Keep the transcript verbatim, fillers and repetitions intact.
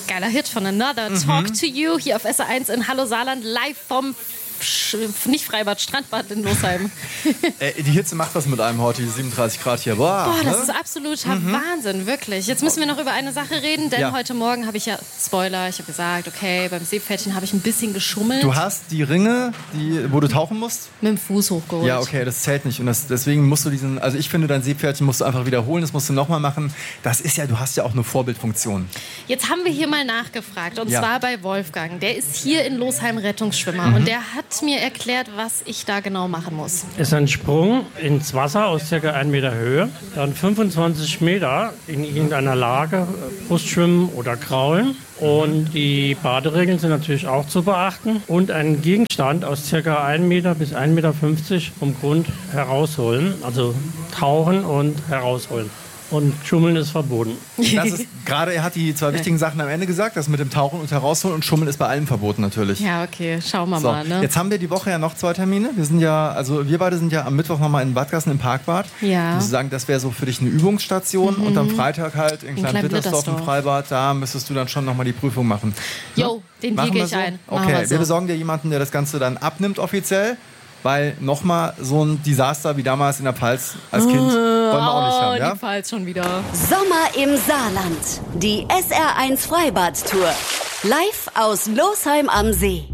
geiler Hit von Another, mhm. Talk to You, hier auf S R eins in Hallo Saarland, live vom Sch- nicht Freibad, Strandbad in Losheim. äh, die Hitze macht was mit einem heute, die siebenunddreißig Grad hier. Boah, Boah, das ne? ist absoluter mhm. Wahnsinn, wirklich. Jetzt müssen wir noch über eine Sache reden, denn ja. heute Morgen habe ich ja, Spoiler, ich habe gesagt, okay, beim Seepferdchen habe ich ein bisschen geschummelt. Du hast die Ringe, die, wo du tauchen musst? Mit dem Fuß hochgeholt. Ja, okay, das zählt nicht. Und das, deswegen musst du diesen, also ich finde, dein Seepferdchen musst du einfach wiederholen, das musst du nochmal machen. Das ist ja, du hast ja auch eine Vorbildfunktion. Jetzt haben wir hier mal nachgefragt, und ja. zwar bei Wolfgang. Der ist hier in Losheim Rettungsschwimmer mhm. und der hat mir erklärt, was ich da genau machen muss. Es ist ein Sprung ins Wasser aus ca. ein Meter Höhe, dann fünfundzwanzig Meter in irgendeiner Lage, Brustschwimmen oder Kraulen. Und die Baderegeln sind natürlich auch zu beachten. Und einen Gegenstand aus ca. ein Meter bis ein Meter fünfzig vom Grund herausholen, also tauchen und herausholen. Und Schummeln ist verboten. Das ist gerade, er hat die zwei wichtigen Sachen am Ende gesagt, das mit dem Tauchen und Herausholen, und Schummeln ist bei allem verboten natürlich. Ja, okay, schauen wir so, mal. Ne? Jetzt haben wir die Woche ja noch zwei Termine. Wir sind ja, also wir beide sind ja am Mittwoch nochmal in Badgassen im Parkbad. Ja. Ich muss sagen, das wäre so für dich eine Übungsstation mhm. und am Freitag halt in Klein-Blittersdorf im Freibad, da müsstest du dann schon nochmal die Prüfung machen. Jo, ne? den biege ich so? ein. Okay, wir, wir, so. wir besorgen dir jemanden, der das Ganze dann abnimmt offiziell. Weil nochmal so ein Desaster wie damals in der Pfalz als Kind wollen wir auch nicht haben. Ja? Die Pfalz schon wieder. Sommer im Saarland. Die S R eins Freibad-Tour. Live aus Losheim am See.